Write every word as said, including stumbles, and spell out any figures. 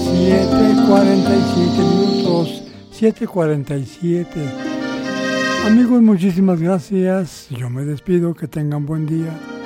siete cuarenta y siete minutos, siete cuarenta y siete. Amigos, muchísimas gracias. Yo me despido, que tengan buen día.